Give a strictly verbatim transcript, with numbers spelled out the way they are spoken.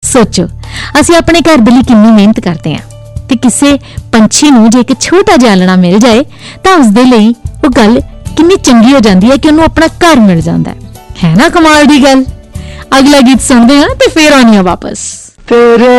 सोचो ਅਸੀਂ ਆਪਣੇ ਘਰ ਦੇ ਲਈ ਕਿੰਨੀ ਮਿਹਨਤ ਕਰਦੇ ਹਾਂ ਤੇ ਕਿਸੇ ਪੰਛੀ ਨੂੰ ਜੇ ਇੱਕ ਛੋਟਾ ਜਿਹਾ ਆਲਣਾ ਮਿਲ ਜਾਏ ਤਾਂ ਉਸਦੇ ਲਈ ਉਹ ਗੱਲ ਕਿੰਨੀ ਚੰਗੀ ਹੋ ਜਾਂਦੀ ਹੈ ਕਿ ਉਹਨੂੰ ਆਪਣਾ ਘਰ ਮਿਲ ਜਾਂਦਾ ਹੈ। ਹੈ ਨਾ ਕਮਾਲ ਦੀ ਗੱਲ। ਅਗਲਾ ਗੀਤ ਸੁਣਦੇ ਹਾਂ ਤੇ ਫਿਰ ਆਉਂਦੇ ਹਾਂ ਵਾਪਸ। तेरे